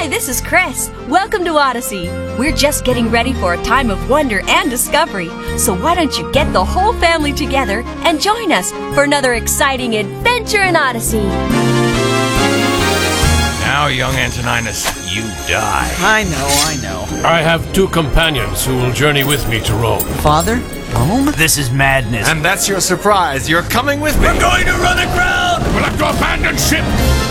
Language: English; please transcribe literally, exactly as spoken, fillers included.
Hi, this is Chris. Welcome to Odyssey. We're just getting ready for a time of wonder and discovery. So why don't you get the whole family together and join us for another exciting adventure in Odyssey. Now, young Antoninus, you die. I know, I know. I have two companions who will journey with me to Rome. Father? Rome? This is madness. And that's your surprise. You're coming with me. We're going to run aground! We'll have to abandon ship!